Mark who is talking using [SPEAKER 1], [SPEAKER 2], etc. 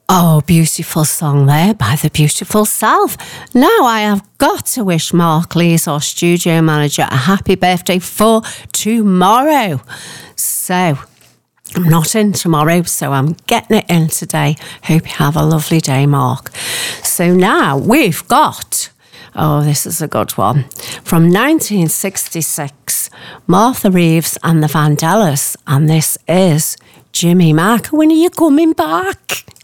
[SPEAKER 1] Oh, beautiful song there by The Beautiful Self. Now I have got to wish Mark Lees, our studio manager, a happy birthday for tomorrow. So, I'm not in tomorrow, so I'm getting it in today. Hope you have a lovely day, Mark. So now we've got, oh, this is a good one, from 1966, Martha Reeves and the Vandellas, and this is Jimmy Mack. When are you coming back?